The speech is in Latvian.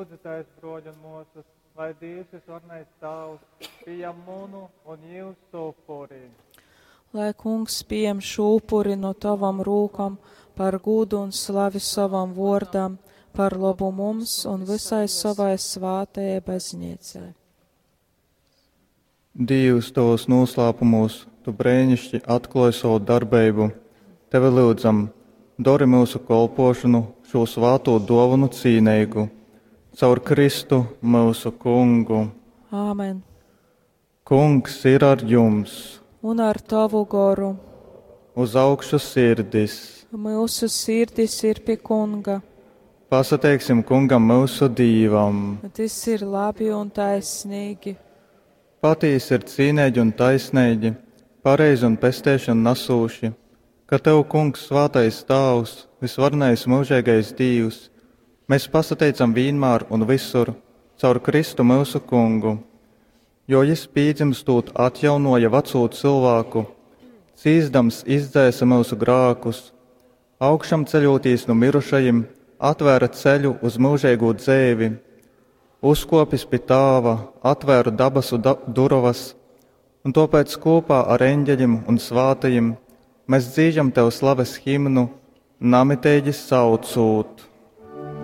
Lūdzu, broļi un mūsus, lai Dievs visvarnais tavs pieņem munu un jūsu upuri. Lai Kungs pieņem šo upuri no tavam rūkam par godu un slavi savam vārdam, par labu mums un visai savai svātajai baznīcai. Dievs, tavos noslēpumos, tu brēnišķi atklāji savu darbību. Tevi lūdzam, dori mūsu kolpošanu, šo svāto dāvanu cīnīgu, caur Kristu mūsu Kungu. Āmen. Kungs ir ar jums. Un ar tavu garu. Uz augšu sirdis. Mūsu sirdis ir pie Kunga. Pasateiksim Kungam mūsu Dievam. Tas ir labi un taisnīgi. Patīs ir cīnēģi un taisnēģi, pareizi un pestēšana nasūši, ka Tev, Kungs, svātais Tavs, visvarnais mūžīgais Dievs, mēs pasateicam vienmēr un visur, caur Kristu mūsu Kungu, jo Jis pīdzimstot atjaunoja veco cilvēku, cīzdams izdzēsa mūsu grākus, augšam ceļoties no mirušajiem, atvēra ceļu uz mūžīgo dzēvi, uzkopis pie Tāva, atvēra dabasu durvas, un tāpēc kopā ar eņģeļiem un svātajiem mēs dzīžam Tev slaves himnu, namitēģi saucot.